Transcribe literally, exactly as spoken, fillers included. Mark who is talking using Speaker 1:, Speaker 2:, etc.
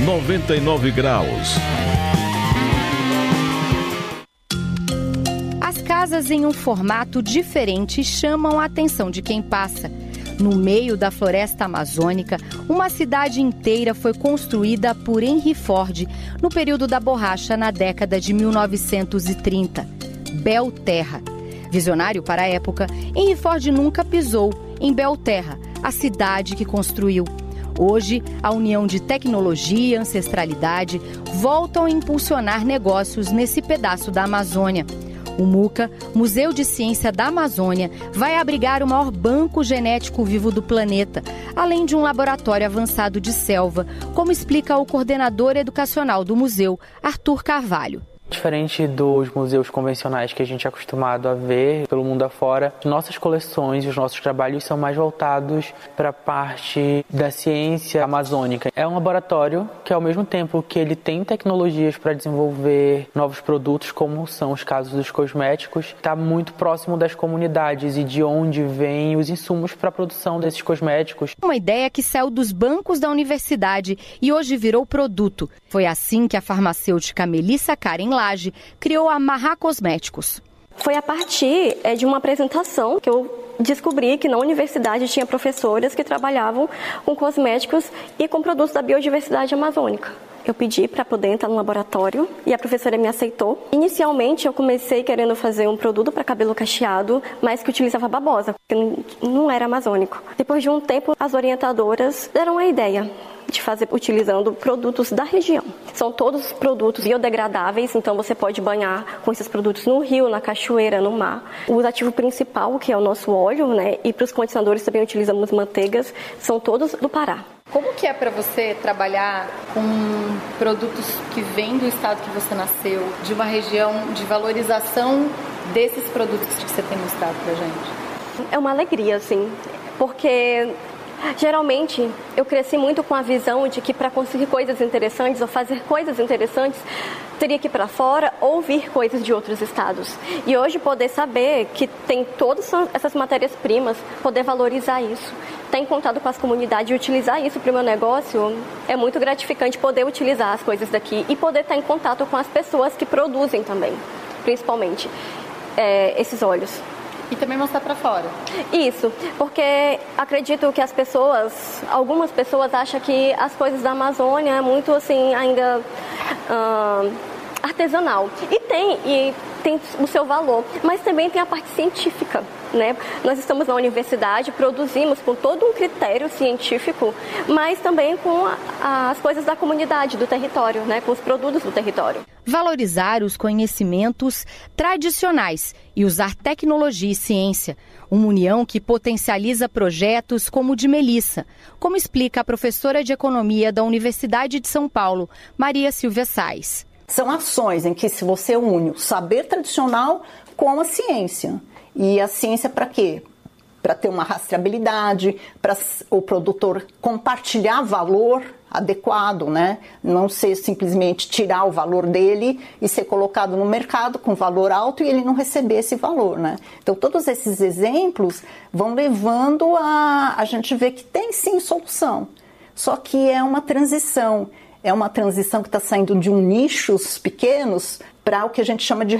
Speaker 1: noventa e nove graus.
Speaker 2: As casas em um formato diferente chamam a atenção de quem passa. No meio da floresta amazônica, uma cidade inteira foi construída por Henry Ford no período da borracha na década de mil novecentos e trinta. Belterra. Visionário para a época, Henry Ford nunca pisou em Belterra, a cidade que construiu. Hoje, a união de tecnologia e ancestralidade voltam a impulsionar negócios nesse pedaço da Amazônia. O MUCA, Museu de Ciência da Amazônia, vai abrigar o maior banco genético vivo do planeta, além de um laboratório avançado de selva, como explica o coordenador educacional do museu, Arthur Carvalho.
Speaker 3: Diferente dos museus convencionais que a gente é acostumado a ver pelo mundo afora, nossas coleções e os nossos trabalhos são mais voltados para a parte da ciência amazônica. É um laboratório que, ao mesmo tempo que ele tem tecnologias para desenvolver novos produtos, como são os casos dos cosméticos, está muito próximo das comunidades e de onde vêm os insumos para a produção desses cosméticos.
Speaker 2: Uma ideia que saiu dos bancos da universidade e hoje virou produto. Foi assim que a farmacêutica Melissa Karen Laje criou a Marra Cosméticos.
Speaker 4: Foi a partir é, de uma apresentação que eu descobri que na universidade tinha professoras que trabalhavam com cosméticos e com produtos da biodiversidade amazônica. Eu pedi para poder entrar no laboratório e a professora me aceitou. Inicialmente eu comecei querendo fazer um produto para cabelo cacheado, mas que utilizava babosa, porque não era amazônico. Depois de um tempo, as orientadoras deram a ideia de fazer utilizando produtos da região. São todos produtos biodegradáveis, então você pode banhar com esses produtos no rio, na cachoeira, no mar. O ativo principal, que é o nosso óleo, né, e para os condicionadores também utilizamos manteigas, são todos do Pará.
Speaker 5: Como que é para você trabalhar com produtos que vêm do estado que você nasceu, de uma região de valorização desses produtos que você tem mostrado pra gente?
Speaker 4: É uma alegria, assim, porque geralmente eu cresci muito com a visão de que para conseguir coisas interessantes ou fazer coisas interessantes, teria que ir para fora ou vir coisas de outros estados. E hoje poder saber que tem todas essas matérias-primas, poder valorizar isso, estar em contato com as comunidades e utilizar isso para o meu negócio, é muito gratificante poder utilizar as coisas daqui e poder estar em contato com as pessoas que produzem também, principalmente é, esses óleos.
Speaker 5: E também mostrar para fora.
Speaker 4: Isso, porque acredito que as pessoas, algumas pessoas acham que as coisas da Amazônia é muito assim, ainda uh, artesanal. E tem, e tem o seu valor, mas também tem a parte científica, né? Nós estamos na universidade, produzimos com todo um critério científico, mas também com a, as coisas da comunidade, do território, né? Com os produtos do território.
Speaker 2: Valorizar os conhecimentos tradicionais e usar tecnologia e ciência. Uma união que potencializa projetos como o de Melissa, como explica a professora de Economia da Universidade de São Paulo, Maria Silvia Sais.
Speaker 6: São ações em que se você une o saber tradicional com a ciência. E a ciência para quê? Para ter uma rastreabilidade, para o produtor compartilhar valor adequado, né? Não ser simplesmente tirar o valor dele e ser colocado no mercado com valor alto e ele não receber esse valor, né? Então todos esses exemplos vão levando a a gente ver que tem sim solução, só que é uma transição, é uma transição que está saindo de um nichos pequenos para o que a gente chama de